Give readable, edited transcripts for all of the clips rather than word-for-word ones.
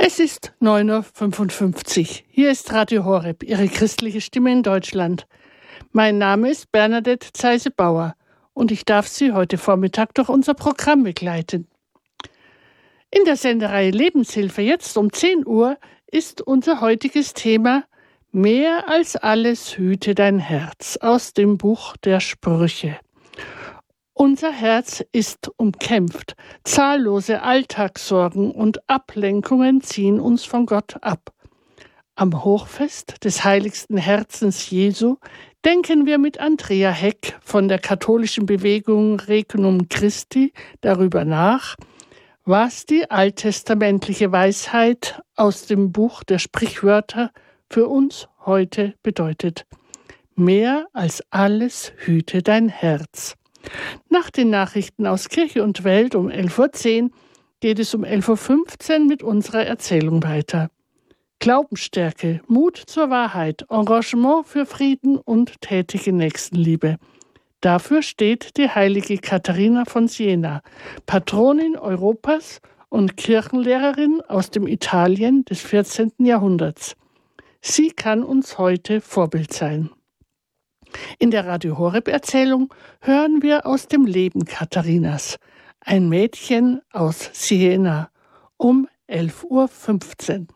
Es ist 9.55 Uhr. Hier ist Radio Horeb, Ihre christliche Stimme in Deutschland. Mein Name ist Bernadette Zeise-Bauer und ich darf Sie heute Vormittag durch unser Programm begleiten. In der Sendereihe Lebenshilfe jetzt um 10 Uhr ist unser heutiges Thema Mehr als alles hüte dein Herz aus dem Buch der Sprüche. Unser Herz ist umkämpft. Zahllose Alltagssorgen und Ablenkungen ziehen uns von Gott ab. Am Hochfest des heiligsten Herzens Jesu denken wir mit Andrea Heck von der katholischen Bewegung Regnum Christi darüber nach, was die alttestamentliche Weisheit aus dem Buch der Sprichwörter für uns heute bedeutet. Mehr als alles hüte dein Herz. Nach den Nachrichten aus Kirche und Welt um 11.10 Uhr geht es um 11.15 Uhr mit unserer Erzählung weiter. Glaubensstärke, Mut zur Wahrheit, Engagement für Frieden und tätige Nächstenliebe. Dafür steht die heilige Katharina von Siena, Patronin Europas und Kirchenlehrerin aus dem Italien des 14. Jahrhunderts. Sie kann uns heute Vorbild sein. In der Radio Horeb-Erzählung hören wir aus dem Leben Katharinas, ein Mädchen aus Siena, um 11.15 Uhr.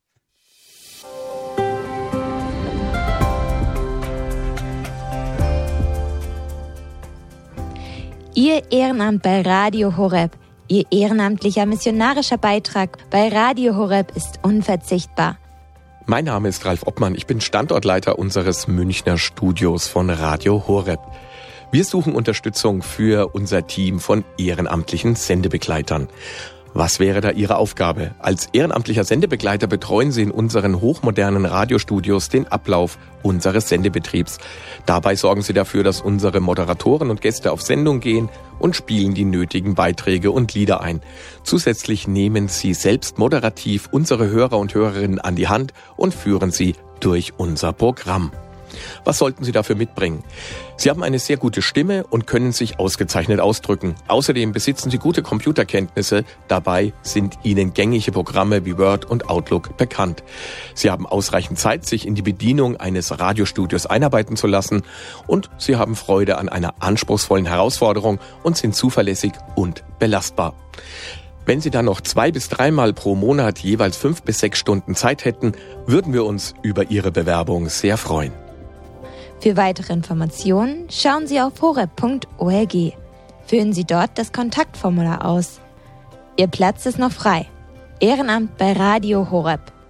Ihr Ehrenamt bei Radio Horeb, Ihr ehrenamtlicher missionarischer Beitrag bei Radio Horeb ist unverzichtbar. Mein Name ist Ralf Obmann, ich bin Standortleiter unseres Münchner Studios von Radio Horeb. Wir suchen Unterstützung für unser Team von ehrenamtlichen Sendebegleitern. Was wäre da Ihre Aufgabe? Als ehrenamtlicher Sendebegleiter betreuen Sie in unseren hochmodernen Radiostudios den Ablauf unseres Sendebetriebs. Dabei sorgen Sie dafür, dass unsere Moderatoren und Gäste auf Sendung gehen und spielen die nötigen Beiträge und Lieder ein. Zusätzlich nehmen Sie selbst moderativ unsere Hörer und Hörerinnen an die Hand und führen sie durch unser Programm. Was sollten Sie dafür mitbringen? Sie haben eine sehr gute Stimme und können sich ausgezeichnet ausdrücken. Außerdem besitzen Sie gute Computerkenntnisse. Dabei sind Ihnen gängige Programme wie Word und Outlook bekannt. Sie haben ausreichend Zeit, sich in die Bedienung eines Radiostudios einarbeiten zu lassen. Und Sie haben Freude an einer anspruchsvollen Herausforderung und sind zuverlässig und belastbar. Wenn Sie dann noch 2 bis 3 Mal pro Monat jeweils 5 bis 6 Stunden Zeit hätten, würden wir uns über Ihre Bewerbung sehr freuen. Für weitere Informationen schauen Sie auf horeb.org. Füllen Sie dort das Kontaktformular aus. Ihr Platz ist noch frei. Ehrenamt bei Radio Horeb.